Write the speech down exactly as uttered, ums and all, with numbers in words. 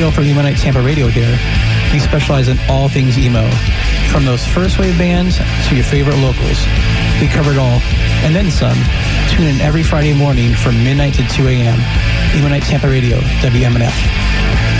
Joe from Emo Night Tampa Radio here. We specialize in all things emo, from those first wave bands to your favorite locals. We cover it all, and then some. Tune in every Friday morning from midnight to two a.m. Emo Night Tampa Radio, W M N F.